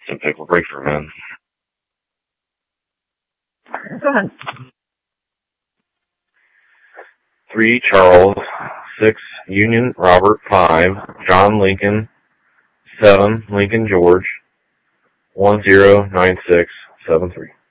Some pickle breakthrough, man. Go ahead. 3 Charles, 6 Union Robert, 5 John Lincoln, 7 Lincoln George, 109673.